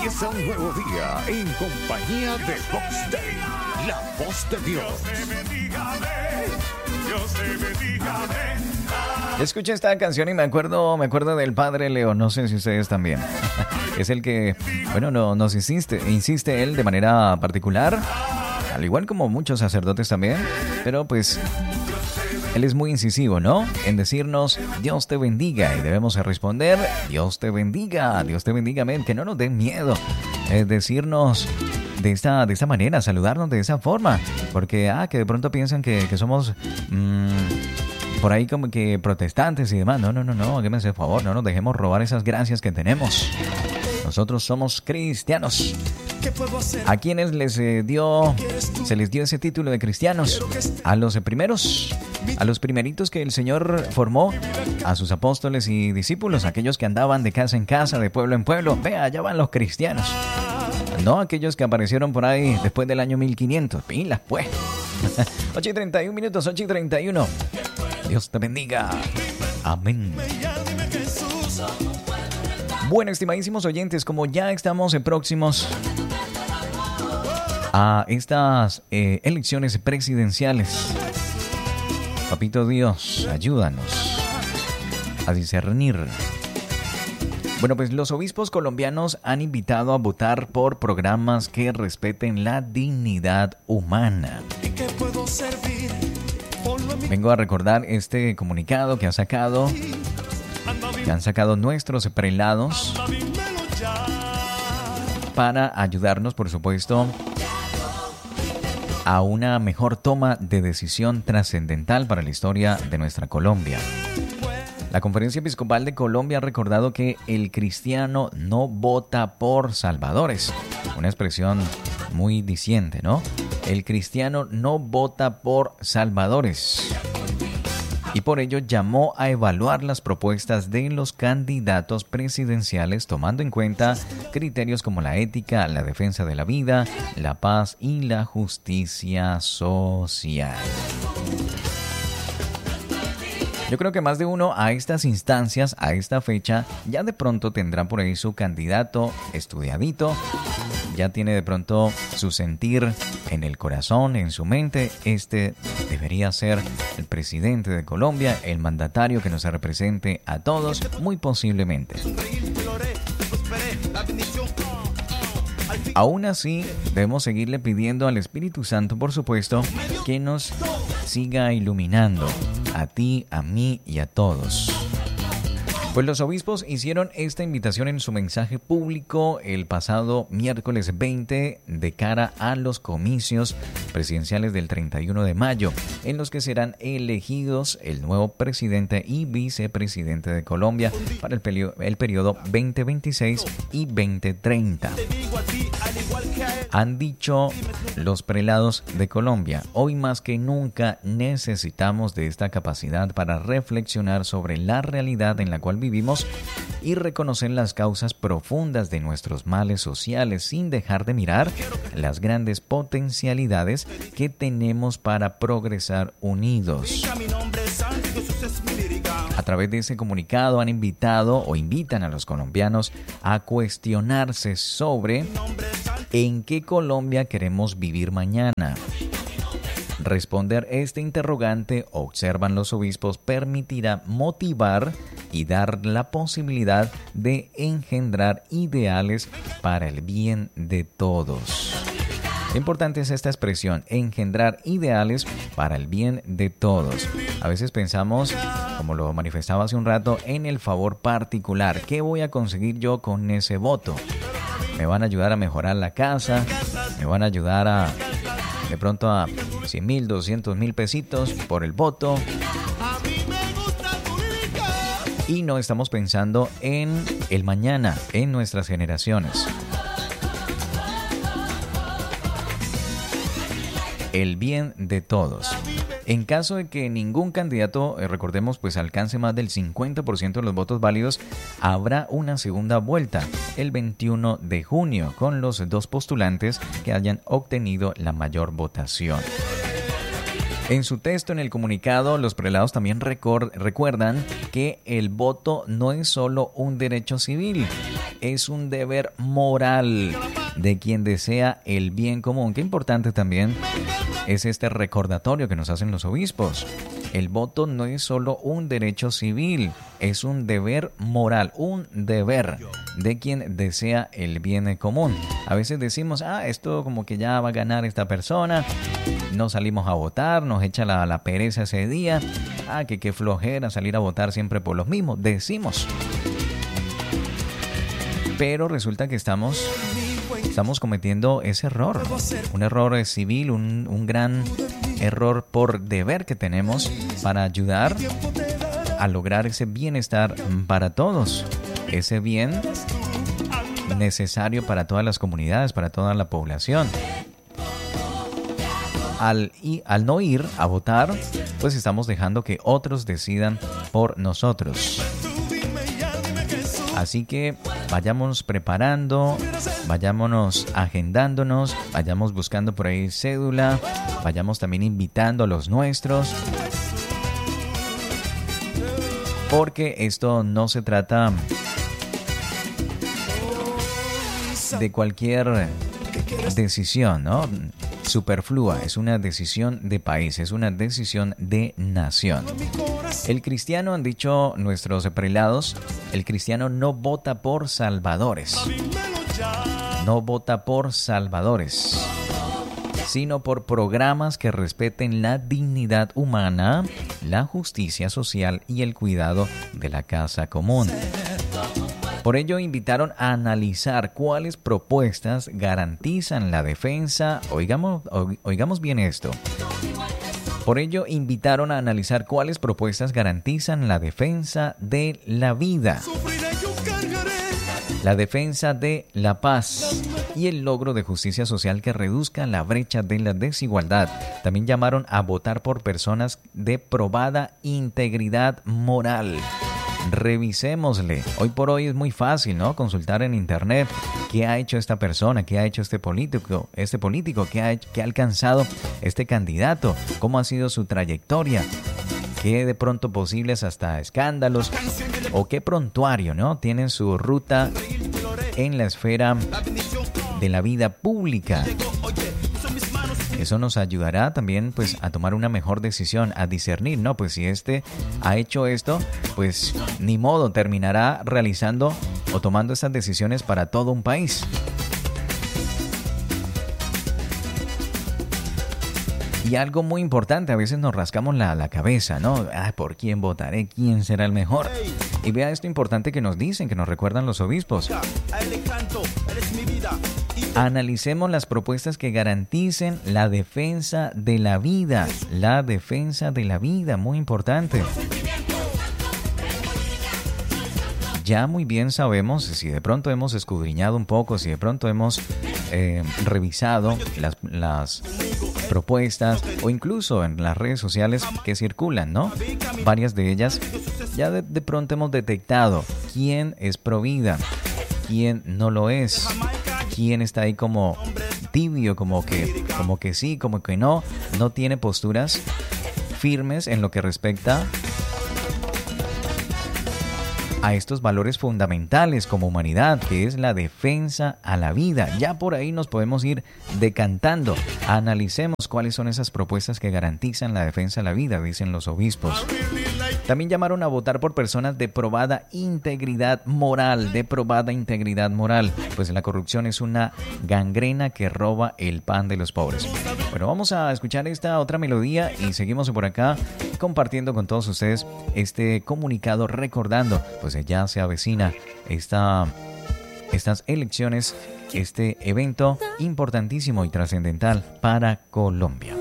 Empieza un nuevo día en compañía de Vox Day, la voz de Dios. Escuché esta canción y me acuerdo del Padre Leo, no sé si ustedes también. Es el que, bueno, nos insiste él de manera particular, al igual como muchos sacerdotes también, pero pues él es muy incisivo, ¿no? En decirnos, Dios te bendiga, y debemos responder, Dios te bendiga, amén, que no nos den miedo. Decirnos de esta manera, saludarnos de esa forma, porque que de pronto piensan que somos por ahí como que protestantes y demás. No, háganme ese favor, no nos dejemos robar esas gracias que tenemos. Nosotros somos cristianos. ¿A quienes se les dio ese título de cristianos? A los primeros, a los primeritos que el Señor formó, a sus apóstoles y discípulos, aquellos que andaban de casa en casa, de pueblo en pueblo. Vea, allá van los cristianos. No aquellos que aparecieron por ahí después del año 1500. Pilas, pues. 8:31 minutos, 8:31. Dios te bendiga. Amén. Bueno, estimadísimos oyentes, como ya estamos próximos a estas elecciones presidenciales, Papito Dios, ayúdanos a discernir. Bueno, pues los obispos colombianos han invitado a votar por programas que respeten la dignidad humana. Vengo a recordar este comunicado que han sacado nuestros prelados para ayudarnos, por supuesto, a una mejor toma de decisión trascendental para la historia de nuestra Colombia. La Conferencia Episcopal de Colombia ha recordado que el cristiano no vota por salvadores. Una expresión muy diciente, ¿no? El cristiano no vota por salvadores. Y por ello llamó a evaluar las propuestas de los candidatos presidenciales tomando en cuenta criterios como la ética, la defensa de la vida, la paz y la justicia social. Yo creo que más de uno a estas instancias, a esta fecha, ya de pronto tendrá por ahí su candidato estudiadito, ya tiene de pronto su sentir en el corazón, en su mente. Este debería ser el presidente de Colombia, el mandatario que nos represente a todos, muy posiblemente. Aún así, debemos seguirle pidiendo al Espíritu Santo, por supuesto, que nos siga iluminando, a ti, a mí y a todos. Pues los obispos hicieron esta invitación en su mensaje público el pasado miércoles 20 de cara a los comicios presidenciales del 31 de mayo, en los que serán elegidos el nuevo presidente y vicepresidente de Colombia para el periodo 2026 y 2030. Han dicho los prelados de Colombia, hoy más que nunca necesitamos de esta capacidad para reflexionar sobre la realidad en la cual vivimos y reconocer las causas profundas de nuestros males sociales sin dejar de mirar las grandes potencialidades que tenemos para progresar unidos. A través de ese comunicado han invitado o invitan a los colombianos a cuestionarse sobre ¿en qué Colombia queremos vivir mañana? Responder este interrogante, observan los obispos, permitirá motivar y dar la posibilidad de engendrar ideales para el bien de todos. Qué importante es esta expresión, engendrar ideales para el bien de todos. A veces pensamos, como lo manifestaba hace un rato, en el favor particular. ¿Qué voy a conseguir yo con ese voto? ¿Me van a ayudar a mejorar la casa? ¿Me van a ayudar de pronto a 100,000, 200,000 pesitos por el voto? Y no estamos pensando en el mañana, en nuestras generaciones. El bien de todos. En caso de que ningún candidato, recordemos, pues alcance más del 50% de los votos válidos, habrá una segunda vuelta el 21 de junio con los dos postulantes que hayan obtenido la mayor votación. En su texto, en el comunicado, los prelados también recuerdan que el voto no es solo un derecho civil, es un deber moral de quien desea el bien común. Qué importante también es este recordatorio que nos hacen los obispos. El voto no es solo un derecho civil, es un deber moral, un deber de quien desea el bien común. A veces decimos, esto como que ya va a ganar esta persona, no salimos a votar, nos echa la pereza ese día, que qué flojera salir a votar siempre por los mismos, decimos. Pero resulta que estamos cometiendo ese error, un error civil, un gran error por deber que tenemos para ayudar a lograr ese bienestar para todos, ese bien necesario para todas las comunidades, para toda la población. Al no ir a votar, pues estamos dejando que otros decidan por nosotros. Así que vayámonos preparando, vayámonos agendándonos, vayamos buscando por ahí cédula, vayamos también invitando a los nuestros. Porque esto no se trata de cualquier decisión, ¿no? Superflua, es una decisión de país, es una decisión de nación. El cristiano, han dicho nuestros prelados, el cristiano no vota por salvadores, no vota por salvadores, sino por programas que respeten la dignidad humana, la justicia social y el cuidado de la casa común. Por ello, invitaron a analizar cuáles propuestas garantizan la defensa. Oigamos bien esto. Por ello, invitaron a analizar cuáles propuestas garantizan la defensa de la vida, la defensa de la paz y el logro de justicia social que reduzca la brecha de la desigualdad. También llamaron a votar por personas de probada integridad moral. Revisémosle. Hoy por hoy es muy fácil, ¿no? Consultar en internet qué ha hecho esta persona, qué ha hecho este político, qué ha alcanzado este candidato, cómo ha sido su trayectoria, qué de pronto posibles hasta escándalos o qué prontuario, ¿no? Tienen su ruta en la esfera de la vida pública. Eso nos ayudará también pues a tomar una mejor decisión, a discernir, ¿no? Pues si este ha hecho esto, pues ni modo, terminará realizando o tomando estas decisiones para todo un país. Y algo muy importante, a veces nos rascamos la cabeza, ¿no? ¿Por quién votaré? ¿Quién será el mejor? Y vea esto importante que nos dicen, que nos recuerdan los obispos. Analicemos las propuestas que garanticen la defensa de la vida. La defensa de la vida, muy importante. Ya muy bien sabemos, si de pronto hemos escudriñado un poco, si de pronto hemos revisado las propuestas o incluso en las redes sociales que circulan, ¿no? Varias de ellas, ya de pronto hemos detectado quién es pro vida, quién no lo es, quién está ahí como tibio, como que sí, como que no tiene posturas firmes en lo que respecta a estos valores fundamentales como humanidad, que es la defensa a la vida. Ya por ahí nos podemos ir decantando. Analicemos cuáles son esas propuestas que garantizan la defensa a la vida, dicen los obispos. También llamaron a votar por personas de probada integridad moral, pues la corrupción es una gangrena que roba el pan de los pobres. Bueno, vamos a escuchar esta otra melodía y seguimos por acá compartiendo con todos ustedes este comunicado, recordando, pues ya se avecina estas elecciones, este evento importantísimo y trascendental para Colombia.